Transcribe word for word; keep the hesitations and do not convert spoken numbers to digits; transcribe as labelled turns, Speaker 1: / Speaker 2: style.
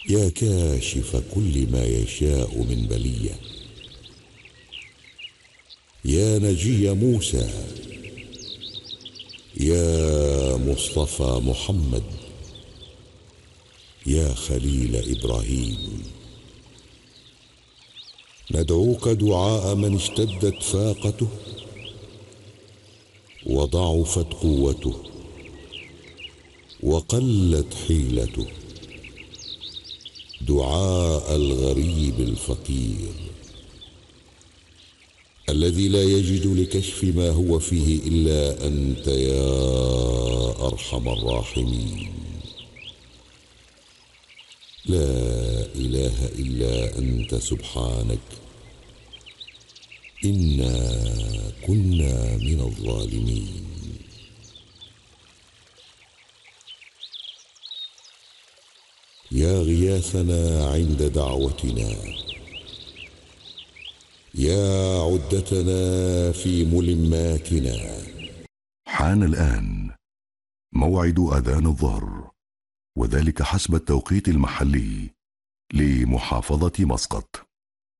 Speaker 1: يا كاشف كل ما يشاء من بلية، يا نجي موسى، يا مصطفى محمد، يا خليل إبراهيم، ندعوك دعاء من اشتدت فاقته وضعفت قوته وقلت حيلته، دعاء الغريب الفقير الذي لا يجد لكشف ما هو فيه إلا أنت يا أرحم الراحمين. لا إله إلا أنت سبحانك، إنا كنا من الظالمين. يا غياثنا عند دعوتنا، يا عدتنا في ملماتنا.
Speaker 2: حان الآن موعد أذان الظهر، وذلك حسب التوقيت المحلي لمحافظة مسقط.